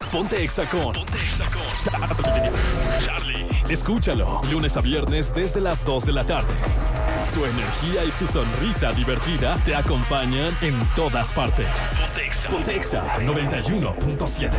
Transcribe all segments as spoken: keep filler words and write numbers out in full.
Ponte Exa con Ponte Exa con Charlie. Escúchalo lunes a viernes desde las dos de la tarde. Su energía y su sonrisa divertida te acompañan en todas partes. Ponte Exa, Ponte Exa noventa y uno punto siete.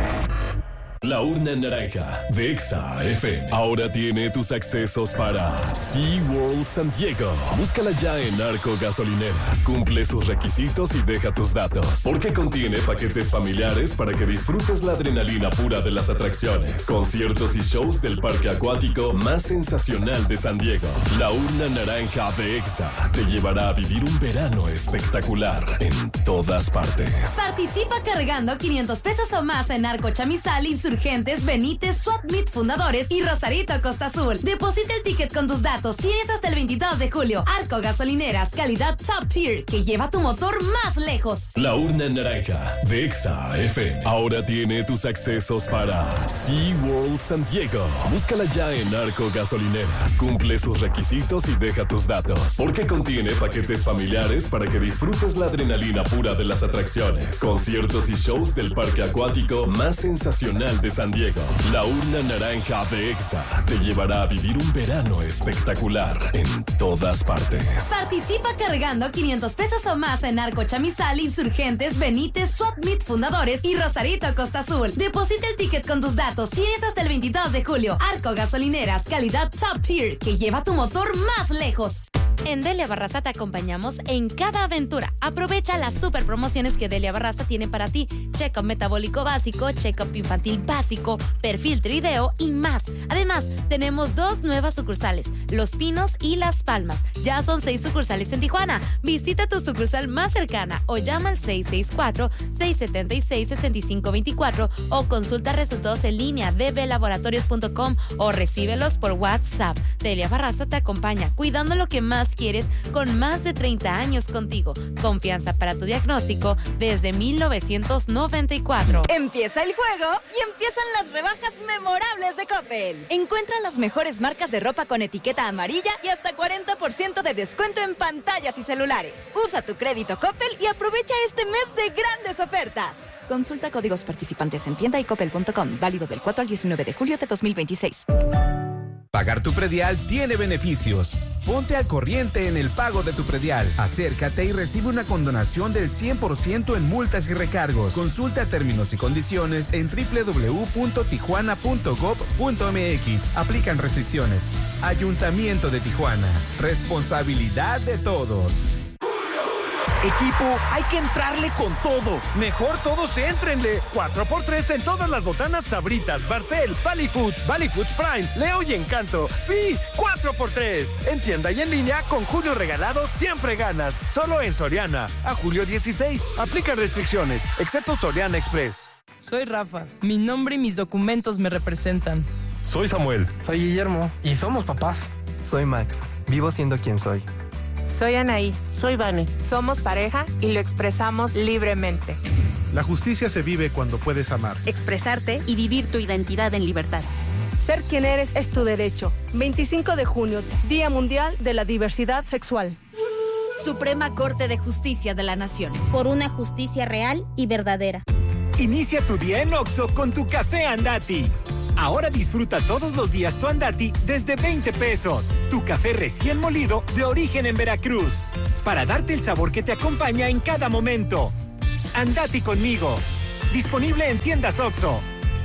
La urna naranja de Exa F M ahora tiene tus accesos para SeaWorld San Diego. Búscala ya en Arco Gasolineras. Cumple sus requisitos y deja tus datos, porque contiene paquetes familiares para que disfrutes la adrenalina pura de las atracciones, conciertos y shows del parque acuático más sensacional de San Diego. La urna naranja de Exa te llevará a vivir un verano espectacular en todas partes. Participa cargando quinientos pesos o más en Arco Chamizal, Insurgentes, Benítez, Swat Meet Fundadores y Rosarito Costa Azul. Deposita el ticket con tus datos. Tienes hasta el veintidós de julio. Arco Gasolineras, calidad top tier, que lleva tu motor más lejos. La urna naranja de Exa F M ahora tiene tus accesos para SeaWorld San Diego. Búscala ya en Arco Gasolineras. Cumple sus requisitos y deja tus datos, porque contiene paquetes familiares para que disfrutes la adrenalina pura de las atracciones, conciertos y shows del parque acuático más sensacional de San Diego. La urna naranja de Exa te llevará a vivir un verano espectacular en todas partes. Participa cargando quinientos pesos o más en Arco Chamizal, Insurgentes, Benítez, Swat Meet Fundadores y Rosarito Costa Azul. Deposita el ticket con tus datos. Tienes hasta el veintidós de julio. Arco Gasolineras, calidad top tier, que lleva tu motor más lejos. En Delia Barraza te acompañamos en cada aventura. Aprovecha las super promociones que Delia Barraza tiene para ti. Check-up metabólico básico, check-up infantil básico, perfil trideo y más. Además, tenemos dos nuevas sucursales, Los Pinos y Las Palmas. Ya son seis sucursales en Tijuana. Visita tu sucursal más cercana o llama al seis seis cuatro, seis siete seis, seis cinco dos cuatro o consulta resultados en línea de b laboratorios punto com o recíbelos por WhatsApp. Delia Barraza te acompaña, cuidando lo que más quieres, con más de treinta años contigo. Confianza para tu diagnóstico desde mil novecientos noventa y cuatro. Empieza el juego y empiezan las rebajas memorables de Coppel. Encuentra las mejores marcas de ropa con etiqueta amarilla y hasta cuarenta por ciento de descuento en pantallas y celulares. Usa tu crédito Coppel y aprovecha este mes de grandes ofertas. Consulta códigos participantes en tienda y coppel punto com. Válido del cuatro al diecinueve de julio de dos mil veintiséis. Pagar tu predial tiene beneficios. Ponte al corriente en el pago de tu predial. Acércate y recibe una condonación del cien por ciento en multas y recargos. Consulta términos y condiciones en doble u doble u doble u punto tijuana punto gob punto m x. Aplican restricciones. Ayuntamiento de Tijuana. Responsabilidad de todos. Equipo, hay que entrarle con todo. Mejor todos éntrenle. cuatro por tres en todas las botanas Sabritas, Barcel, Valley Foods, Valley Foods Prime, Leo y Encanto. Sí, cuatro por tres. En tienda y en línea, con Julio Regalado siempre ganas. Solo en Soriana. A julio dieciséis. Aplican restricciones, excepto Soriana Express. Soy Rafa. Mi nombre y mis documentos me representan. Soy Samuel. Soy Guillermo. Y somos papás. Soy Max. Vivo siendo quien soy. Soy Anaí. Soy Vane. Somos pareja y lo expresamos libremente. La justicia se vive cuando puedes amar. Expresarte y vivir tu identidad en libertad. Ser quien eres es tu derecho. veinticinco de junio, Día Mundial de la Diversidad Sexual. Suprema Corte de Justicia de la Nación. Por una justicia real y verdadera. Inicia tu día en Oxxo con tu café Andati. Ahora disfruta todos los días tu Andati desde veinte pesos. Tu café recién molido de origen en Veracruz. Para darte el sabor que te acompaña en cada momento. Andati conmigo. Disponible en tiendas Oxxo.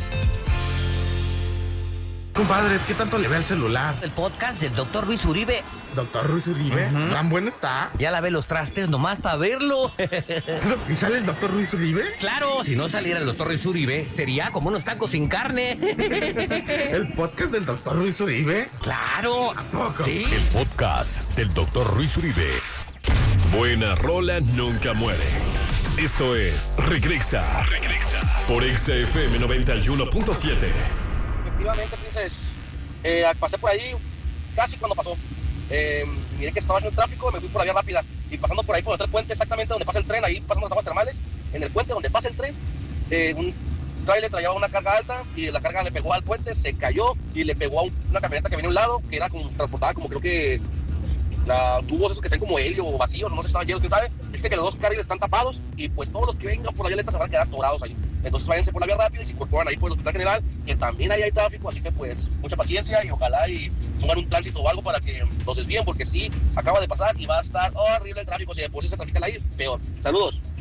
Compadre, ¿qué tanto le ve el celular? El podcast del doctor Luis Uribe. ¿Doctor Luis Uribe? Uh-huh. ¿Tan bueno está? Ya lavé los trastes nomás para verlo. ¿Y sale el doctor Luis Uribe? Claro, si no saliera el doctor Luis Uribe, sería como unos tacos sin carne. ¿El podcast del doctor Luis Uribe? Claro. ¿A poco? Sí. El podcast del doctor Luis Uribe. Buena rola nunca muere. Esto es Regresa. Regresa. Por Exa F M noventa y uno punto siete. Efectivamente, Princes, eh, pasé por ahí casi cuando pasó. Eh, miré que estaba en el tráfico, me fui por la vía rápida y pasando por ahí por el puente, exactamente donde pasa el tren, ahí pasando las aguas termales, en el puente donde pasa el tren, eh, un trailer traía una carga alta y la carga le pegó al puente, se cayó y le pegó a un, una camioneta que venía a un lado, que era como transportada como creo que la, tubos esos que tienen como helio o vacíos, no sé si estaban llenos, quién sabe. Dice que los dos carriles están tapados y pues todos los que vengan por la violeta se van a quedar atorados ahí. Entonces váyanse por la vía rápida y se incorporan ahí por el Hospital General, que también ahí hay tráfico, así que pues mucha paciencia y ojalá y pongan un tránsito o algo para que los desvíen, porque sí, acaba de pasar y va a estar horrible el tráfico. Si de por sí se trafican ahí, peor. Saludos.